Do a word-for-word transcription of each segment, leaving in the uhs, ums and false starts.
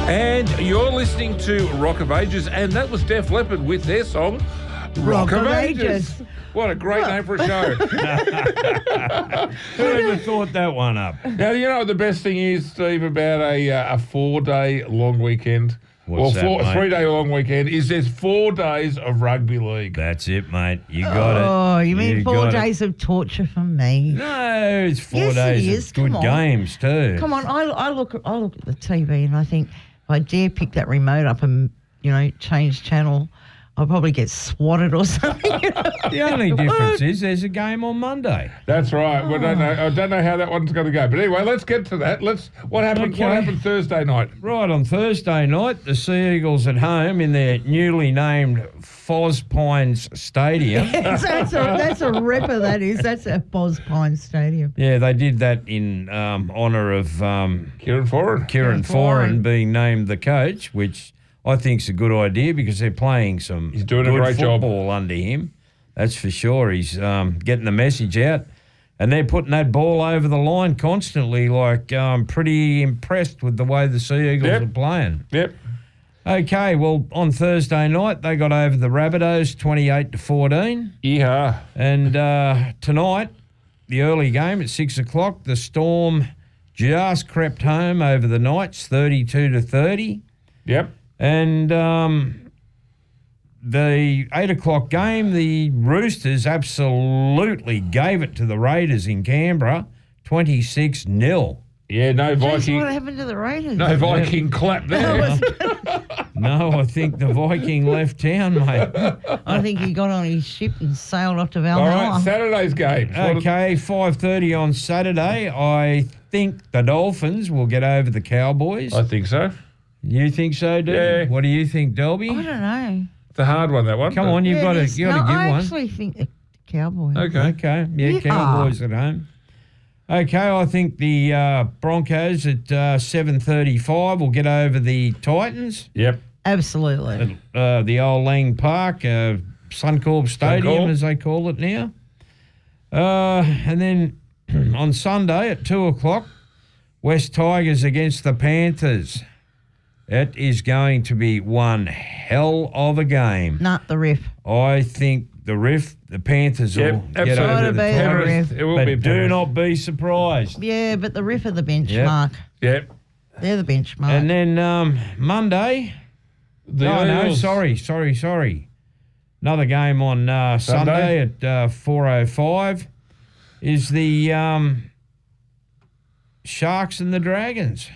And you're listening to Rock of Ages, and that was Def Leppard with their song, Rock, Rock of, of Ages. Ages. What a great name for a show. Who ever thought that one up? Now, you know what the best thing is, Steve, about a, uh, a four-day long weekend? What's or four, that, mate? three-day long weekend is there's four days of rugby league. That's it, mate. You got it. Oh, you mean You four got days it. of torture for me? No, it's four Yes, it days is. of good Come on. games too. Come on, I, I look I look at the T V and I think if I dare pick that remote up and, you know, change channel, I'll probably get swatted or something. The only difference is there's a game on Monday. That's right. We don't know, I don't know how that one's going to go. But anyway, let's get to that. Let's. What happened? Okay. What happened Thursday night? Right, on Thursday night, the Sea Eagles at home in their newly named Foz Pines Stadium. that's, that's, a, that's a ripper, that is. That's a Foz Pine Stadium. Yeah, they did that in um, honour of um, Kieran Foran. Kieran Foran. Foran being named the coach, which I think's a good idea because they're playing some He's doing a good great job. football under him. That's for sure. He's um, getting the message out. And they're putting that ball over the line constantly. Like, I'm pretty impressed with the way the Sea Eagles Yep. are playing. Yep. Okay, well, on Thursday night, they got over the Rabbitohs twenty-eight to fourteen. Yeah. And uh, tonight, the early game at six o'clock, the Storm just crept home over the Knights thirty-two to thirty. Yep. And um, the eight o'clock game, the Roosters absolutely gave it to the Raiders in Canberra, twenty-six nil. Yeah. No Jeez, Viking. what happened to the Raiders? No Viking clap there. No, I think the Viking left town, mate. I think he got on his ship and sailed off to All right. Valhalla. Saturday's game. Okay, five thirty on Saturday. I think the Dolphins will get over the Cowboys. I think so. You think so, dude? Yeah. What do you think, Delby? I don't know. It's a hard one, that one. Come on, you've Yeah, got to this- you got to no, give I one. actually think the Cowboys. Okay. Okay, yeah, Yeehaw. Cowboys at home. Okay, I think the uh, Broncos at uh, seven thirty-five will get over the Titans Yep. Absolutely. at uh, the old Lang Park, uh, Suncorp Stadium Suncorp. as they call it now. Uh, and then on Sunday at two o'clock, West Tigers against the Panthers. It is going to be one hell of a game. Not the riff. I think the Riff, the Panthers Yep. will get Absolutely. over the Gotta be the Tigers. Riff. It will But be do Panthers. not be surprised. Yeah, but the riff are the Yep. benchmark. Yep. They're the benchmark. And then um, Monday, The no, no, Eels- sorry, sorry, sorry. Another game on uh, Sunday? Sunday? at uh, four oh five is the um, Sharks and the Dragons.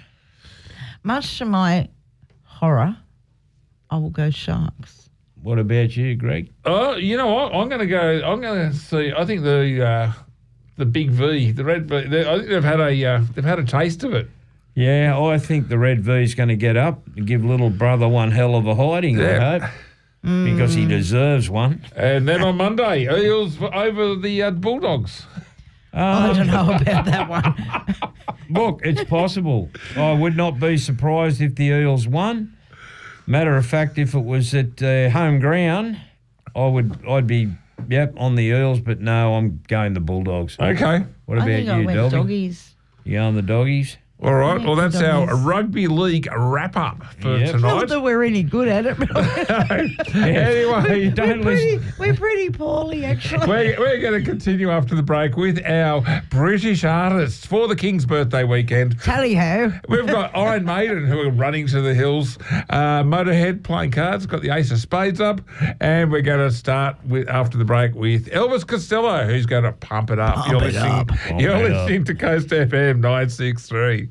Much to my horror, I will go Sharks. What about you, Greg? Oh, you know what? I'm going to go. I'm going to see. I think the uh, the big V, the red V. they- I think they've had a uh, they've had a taste of it. Yeah, I think the Red V's going to get up and give little brother one hell of a hiding, Yeah. I hope, because he deserves one. And then on Monday, Eels over the uh, Bulldogs. I don't know about that one. Look, it's possible. I would not be surprised if the Eels won. Matter of fact, if it was at uh, home ground, I would. I'd be yep on the Eels, but no, I'm going the Bulldogs. Okay. What I about think I you, went Dobby? doggies. You going the doggies? All right. Well, that's our Doggies. rugby league wrap up for Yep. Not tonight. that we're any good at it. But Anyway, Don't we're, pretty, listen. we're pretty poorly, actually. We're, we're going to continue after the break with our British artists for the King's birthday weekend. Tally ho. We've got Iron Maiden who are running to the hills, uh, Motorhead playing cards, got the Ace of Spades up, and we're going to start with after the break with Elvis Costello, who's going to pump it up. Pump you're it listening, up. Pump you're it up. listening to Coast F M nine six three.